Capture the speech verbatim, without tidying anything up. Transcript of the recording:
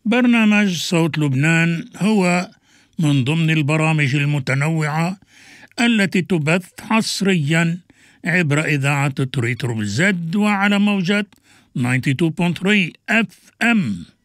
برنامج صوت لبنان هو من ضمن البرامج المتنوعة التي تبث حصريا عبر إذاعة تريترو بالزد وعلى موجة تسعة وتسعين فاصلة ثلاثة اف ام.